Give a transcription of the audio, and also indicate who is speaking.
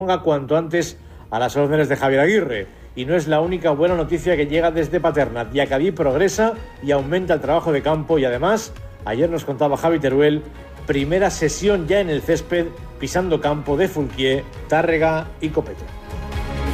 Speaker 1: ponga cuanto antes a las órdenes de Javier Aguirre. Y no es la única buena noticia que llega desde Paterna. Diacabí progresa y aumenta el trabajo de campo y además, ayer nos contaba Javi Teruel, primera sesión ya en el césped, pisando campo de Fulquier, Tárrega y Copete.